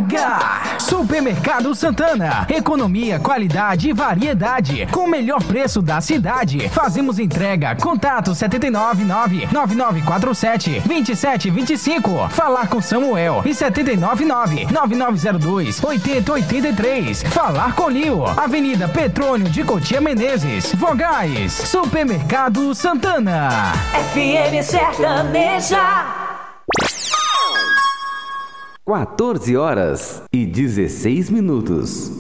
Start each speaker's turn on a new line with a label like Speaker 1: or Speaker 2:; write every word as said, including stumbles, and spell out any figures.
Speaker 1: H. Supermercado Santana. Economia, qualidade e variedade. Com o melhor preço da cidade. Fazemos entrega. Contato sete nove nove, nove nove quatro sete, dois sete dois cinco. Falar com Samuel. E sete nove nove, nove nove zero dois, oito zero oito três. Falar com Lio. Avenida Petrônio de Cotia Menezes. Vogais. Supermercado Santana.
Speaker 2: F M Sertaneja.
Speaker 3: quatorze horas e dezesseis minutos.